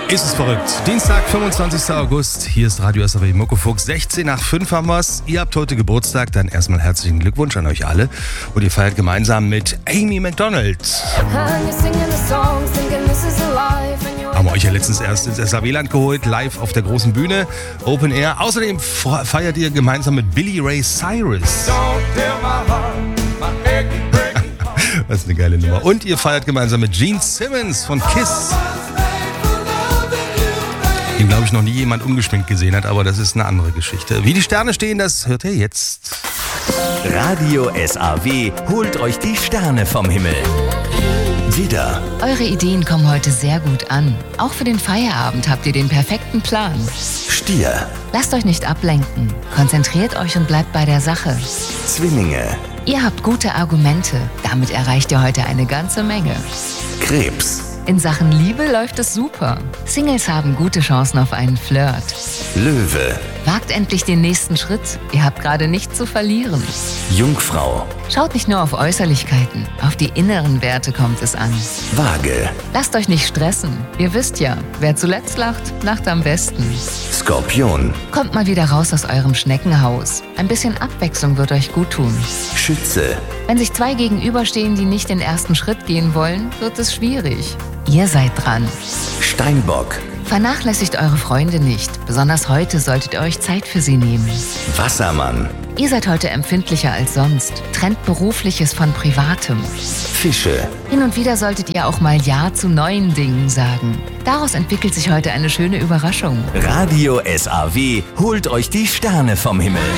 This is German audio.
Ist es verrückt. Dienstag, 25. August. Hier ist Radio SAW Muckefuchs. 16 nach 5 haben wir's. Ihr habt heute Geburtstag. Dann erstmal herzlichen Glückwunsch an euch alle. Und ihr feiert gemeinsam mit Amy Macdonald. Haben wir euch ja letztens erst ins SAW-Land geholt. Live auf der großen Bühne. Open Air. Außerdem feiert ihr gemeinsam mit Billy Ray Cyrus. Das ist eine geile Nummer. Und ihr feiert gemeinsam mit Gene Simmons von Kiss. Den, glaube ich, noch nie jemand ungeschminkt gesehen hat, aber das ist eine andere Geschichte. Wie die Sterne stehen, das hört ihr jetzt. Radio SAW holt euch die Sterne vom Himmel. Widder. Eure Ideen kommen heute sehr gut an. Auch für den Feierabend habt ihr den perfekten Plan. Stier. Lasst euch nicht ablenken. Konzentriert euch und bleibt bei der Sache. Zwillinge. Ihr habt gute Argumente. Damit erreicht ihr heute eine ganze Menge. Krebs. In Sachen Liebe läuft es super. Singles haben gute Chancen auf einen Flirt. Löwe. Wagt endlich den nächsten Schritt. Ihr habt gerade nichts zu verlieren. Jungfrau. Schaut nicht nur auf Äußerlichkeiten. Auf die inneren Werte kommt es an. Waage. Lasst euch nicht stressen. Ihr wisst ja, wer zuletzt lacht, lacht am besten. Skorpion. Kommt mal wieder raus aus eurem Schneckenhaus. Ein bisschen Abwechslung wird euch gut tun. Schütze. Wenn sich zwei gegenüberstehen, die nicht den ersten Schritt gehen wollen, wird es schwierig. Ihr seid dran. Steinbock. Vernachlässigt eure Freunde nicht. Besonders heute solltet ihr euch Zeit für sie nehmen. Wassermann. Ihr seid heute empfindlicher als sonst. Trennt Berufliches von Privatem. Fische. Hin und wieder solltet ihr auch mal Ja zu neuen Dingen sagen. Daraus entwickelt sich heute eine schöne Überraschung. Radio SAW holt euch die Sterne vom Himmel.